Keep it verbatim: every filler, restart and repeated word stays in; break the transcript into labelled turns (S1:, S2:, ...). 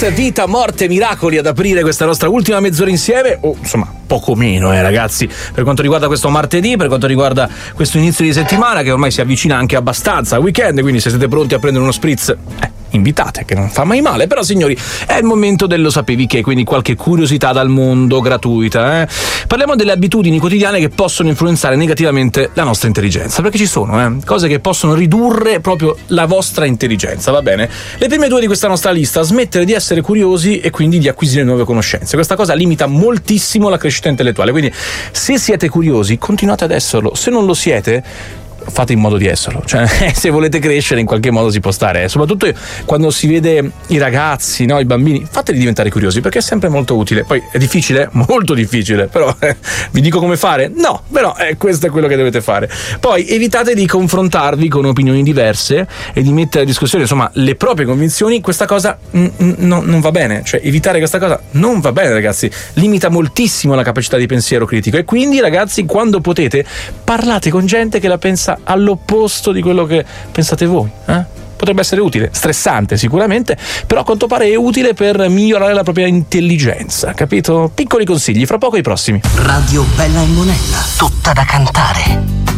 S1: Kiss, vita, morte, miracoli ad aprire questa nostra ultima mezz'ora insieme, o insomma poco meno, eh ragazzi, per quanto riguarda questo martedì, per quanto riguarda questo inizio di settimana che ormai si avvicina anche abbastanza al weekend, quindi se siete pronti a prendere uno spritz, eh, invitate, che non fa mai male. Però signori, è il momento dello sapevi che, quindi qualche curiosità dal mondo gratuita, eh. Parliamo delle abitudini quotidiane che possono influenzare negativamente la nostra intelligenza, perché ci sono eh, cose che possono ridurre proprio la vostra intelligenza, va bene? Le prime due di questa nostra lista: smettere di essere curiosi e quindi di acquisire nuove conoscenze. Questa cosa limita moltissimo la crescita intellettuale, quindi se siete curiosi continuate ad esserlo, se non lo siete fate in modo di esserlo, cioè se volete crescere in qualche modo si può stare, eh. Soprattutto quando si vede i ragazzi, no, i bambini, fateli diventare curiosi, perché è sempre molto utile. Poi è difficile, molto difficile, però eh, vi dico come fare? No, però eh, questo è quello che dovete fare. Poi evitate di confrontarvi con opinioni diverse e di mettere a discussione insomma le proprie convinzioni. Questa cosa mm, no, non va bene, cioè evitare questa cosa non va bene, ragazzi, limita moltissimo la capacità di pensiero critico. E quindi, ragazzi, quando potete parlate con gente che la pensa all'opposto di quello che pensate voi, eh? Potrebbe essere utile, stressante sicuramente, però a quanto pare è utile per migliorare la propria intelligenza, capito? Piccoli consigli, fra poco i prossimi.
S2: Radio Bella e Monella, tutta da cantare.